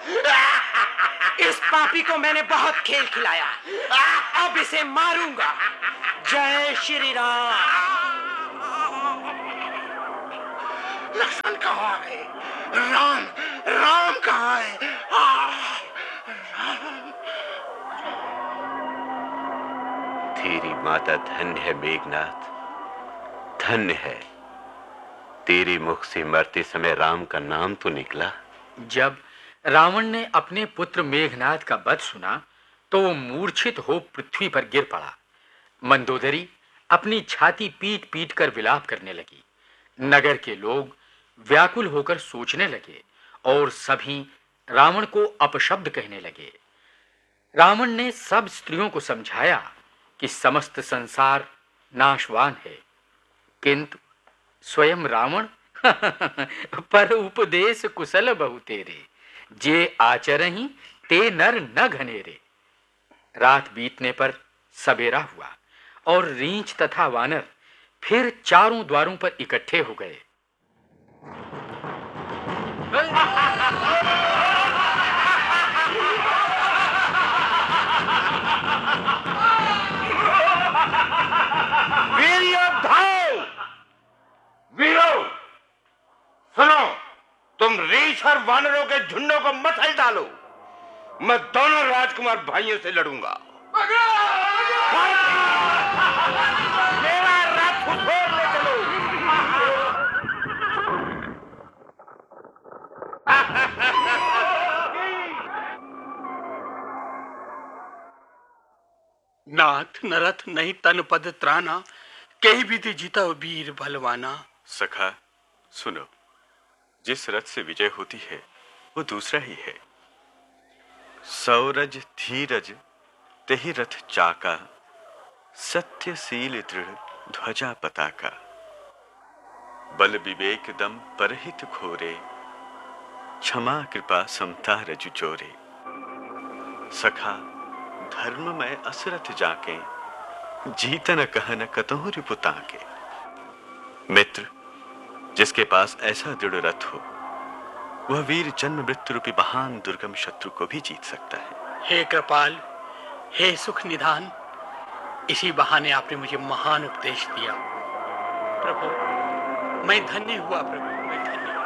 इस पापी को मैंने बहुत खेल खिलाया, अब इसे मारूंगा। जय श्री राम। लक्ष्मण कहाँ है? राम, राम कहाँ है? तेरी माता धन्य है मेघनाथ, धन्य है। तेरे मुख से मरते समय राम का नाम तो निकला। जब रावण ने अपने पुत्र मेघनाथ का वध सुना तो वो मूर्छित हो पृथ्वी पर गिर पड़ा। मंदोदरी अपनी छाती पीट पीट कर विलाप करने लगी। नगर के लोग व्याकुल होकर सोचने लगे और सभी रावण को अपशब्द कहने लगे। रावण ने सब स्त्रियों को समझाया कि समस्त संसार नाशवान है, किंतु स्वयं रावण पर उपदेश कुशल बहु तेरे, जे आचरहि ते नर न घनेरे। रात बीतने पर सवेरा हुआ और रींछ तथा वानर फिर चारों द्वारों पर इकट्ठे हो गए। वीरों, सुनो, तुम रीछ और वानरों के झुंडों को मत हिल डालो। मैं दोनों राजकुमार भाइयों से लड़ूंगा। मेरा रथ छोड़ ले चलो। नाथ नरथ नहीं तन पद त्राना, कहीं भी ते जीता वीर बलवाना। सखा सुनो, जिस रथ से विजय होती है वो दूसरा ही है। सौरज धीरज तेहि रथ चाका, सत्यशील दृढ़ ध्वजा पताका। बल विवेक दम परहित घोरे, क्षमा कृपा समता रजु चोरे। सखा धर्ममय असरथ जाके, जीतन कहन कतहु रिपु ताके। मित्र, जिसके पास ऐसा दृढ़ रथ हो वह वीर जन्म मृत्यु रूपी महान दुर्गम शत्रु को भी जीत सकता है। हे कृपाल, हे सुख निधान, इसी बहाने आपने मुझे महान उपदेश दिया। प्रभु, मैं धन्य हुआ प्रभु।